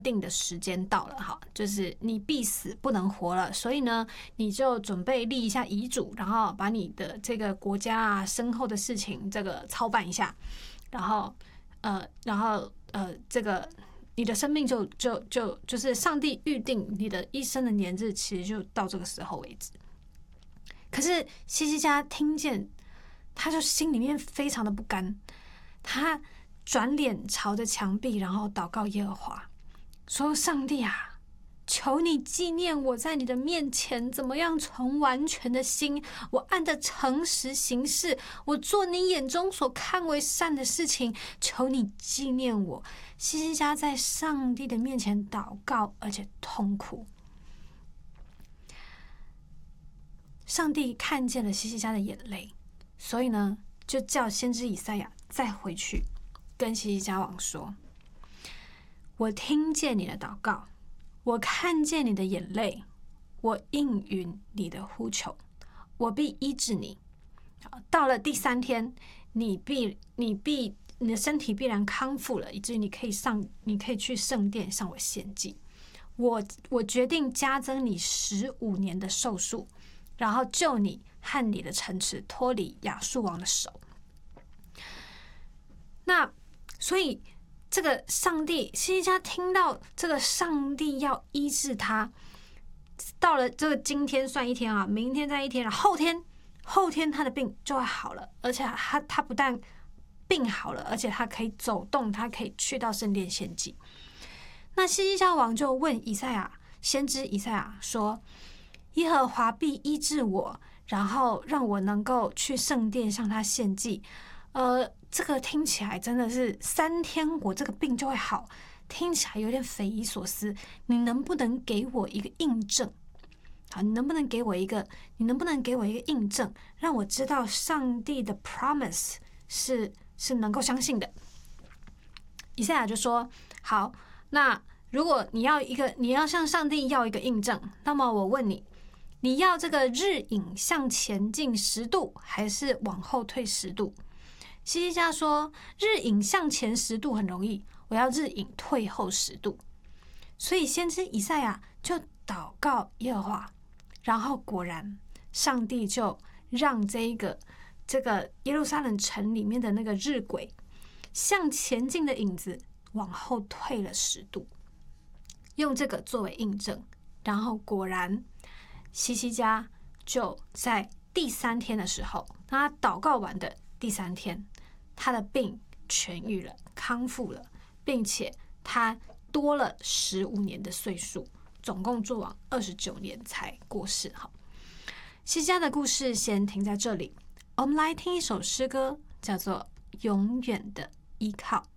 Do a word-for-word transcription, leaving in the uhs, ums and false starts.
定的时间到了哈，就是你必死不能活了，所以呢，你就准备立一下遗嘱，然后把你的这个国家啊身后的事情这个操办一下，然后呃，然后呃，这个你的生命就就就就是上帝预定你的一生的年日，其实就到这个时候为止。可是希西家听见，他就心里面非常的不甘，他转脸朝着墙壁，然后祷告耶和华。说上帝啊，求你纪念我在你的面前怎么样存完全的心，我按着诚实行事，我做你眼中所看为善的事情，求你纪念我。希西家在上帝的面前祷告，而且痛哭。上帝看见了希西家的眼泪，所以呢，就叫先知以赛亚再回去跟希西家王说，我听见你的祷告，我看见你的眼泪，我应允你的呼求，我必医治你。到了第三天，你必你必你的身体必然康复了，以至于你可以上，你可以去圣殿向我献祭。我我决定加增你十五年的寿数，然后救你和你的城池脱离亚述王的手。那所以。这个上帝，希西家听到这个上帝要医治他，到了这个今天算一天啊，明天再一天，后天后天他的病就会好了，而且他他不但病好了，而且他可以走动，他可以去到圣殿献祭。那希西家王就问以赛亚先知以赛亚说：“耶和华必医治我，然后让我能够去圣殿向他献祭。”呃。这个听起来真的是三天我这个病就会好，听起来有点匪夷所思。你能不能给我一个印证？好，你能不能给我一个？你能不能给我一个印证，让我知道上帝的 promise 是是能够相信的？以赛亚就说：“好，那如果你要一个，你要向上帝要一个印证，那么我问你，你要这个日影向前进十度，还是往后退十度？”希西家说：“日影向前十度很容易，我要日影退后十度。”所以先知以赛亚就祷告耶和华，然后果然，上帝就让这一个这个耶路撒冷城里面的那个日晷向前进的影子往后退了十度，用这个作为印证。然后果然，希西家就在第三天的时候，当他祷告完的第三天，他的病痊愈了，康复了，并且他多了十五年的岁数，总共做完二十九年才过世。好，希西家的故事先停在这里，我们来听一首诗歌，叫做《永远的依靠》。